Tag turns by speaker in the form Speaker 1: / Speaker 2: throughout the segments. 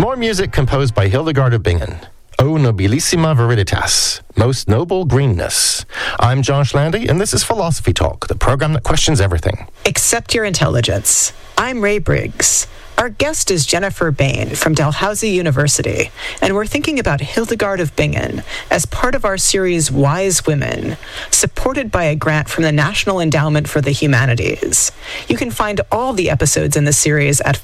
Speaker 1: More music composed by Hildegard of Bingen. O Nobilissima Viriditas, Most Noble Greenness. I'm Josh Landy, and this is Philosophy Talk, the program that questions everything.
Speaker 2: Accept your intelligence. I'm Ray Briggs. Our guest is Jennifer Bain from Dalhousie University, and we're thinking about Hildegard of Bingen as part of our series Wise Women, supported by a grant from the National Endowment for the Humanities. You can find all the episodes in the series at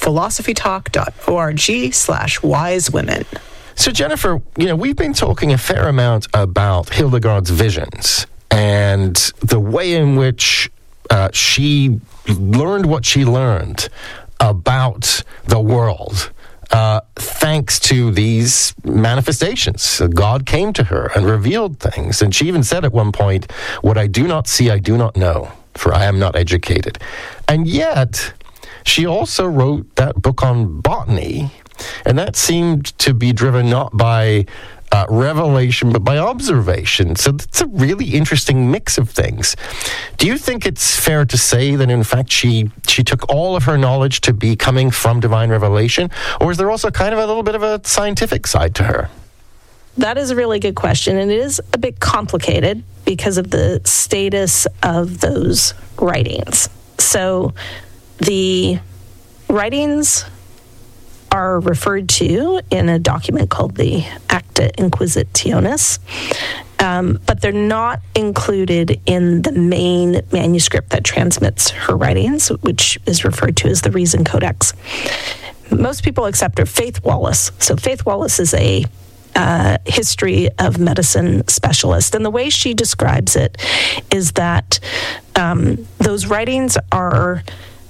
Speaker 2: philosophytalk.org/wisewomen.
Speaker 1: So Jennifer, we've been talking a fair amount about Hildegard's visions and the way in which she learned what she learned about the world thanks to these manifestations. God came to her and revealed things. And she even said at one point, "What I do not see, I do not know, for I am not educated." And yet, she also wrote that book on botany, and that seemed to be driven not by revelation, but by observation. So it's a really interesting mix of things. Do you think it's fair to say that, in fact, she took all of her knowledge to be coming from divine revelation? Or is there also kind of a little bit of a scientific side to her?
Speaker 3: That is a really good question, and it is a bit complicated because of the status of those writings. So the writings are referred to in a document called the Acta Inquisitionis, but they're not included in the main manuscript that transmits her writings, which is referred to as the Reason Codex. Most people accept her. Faith Wallace. So Faith Wallace is a history of medicine specialist, and the way she describes it is that those writings are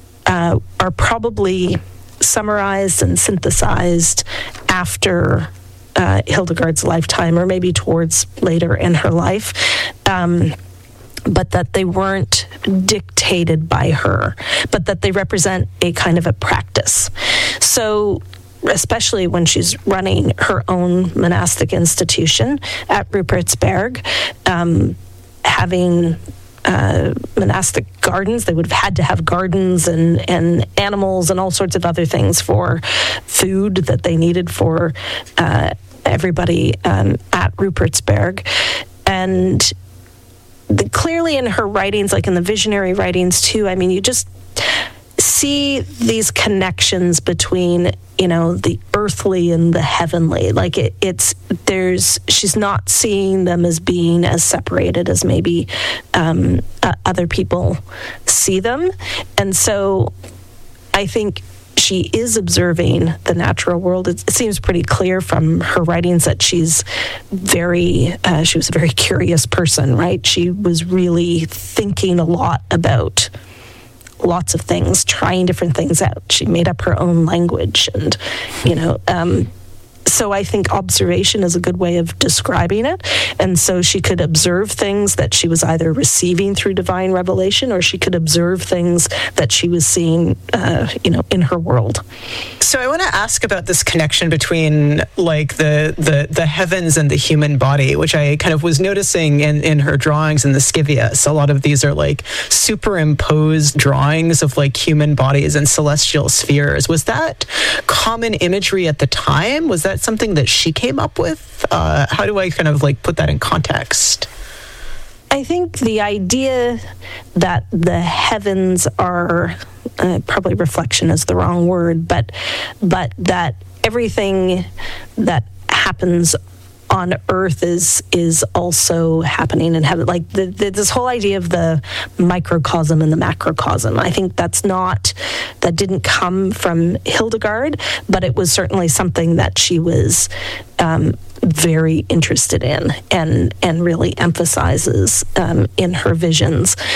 Speaker 3: probably summarized and synthesized after Hildegard's lifetime, or maybe towards later in her life, but that they weren't dictated by her, but that they represent a kind of a practice. So especially when she's running her own monastic institution at Rupertsberg, having monastic gardens. They would have had to have gardens and animals and all sorts of other things for food that they needed for everybody at Rupertsberg. And clearly in her writings, like in the visionary writings too, I mean, you just see these connections between, the earthly and the heavenly. Like she's not seeing them as being as separated as maybe other people see them. And so I think she is observing the natural world. It seems pretty clear from her writings that she was a very curious person, right? She was really thinking a lot about lots of things, trying different things out. She made up her own language, and so I think observation is a good way of describing it. And so she could observe things that she was either receiving through divine revelation, or she could observe things that she was seeing, in her world.
Speaker 2: So I want to ask about this connection between like the heavens and the human body, which I kind of was noticing in her drawings in the Scivias. A lot of these are like superimposed drawings of like human bodies and celestial spheres. Was that common imagery at the time? Was that something that she came up with? How do I kind of like put that in context?
Speaker 3: I think the idea that the heavens are, probably reflection is the wrong word, but that everything that happens on earth is also happening in heaven. Like this whole idea of the microcosm and the macrocosm. I think that didn't come from Hildegard, but it was certainly something that she was very interested in and really emphasizes in her visions.